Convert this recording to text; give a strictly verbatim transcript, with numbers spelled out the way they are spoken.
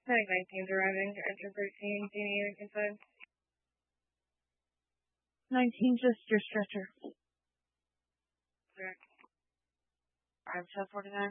Medic nineteen arriving, engine thirteen, do you need anything inside? nineteen, just your stretcher. Correct. I'm twelve forty-nine.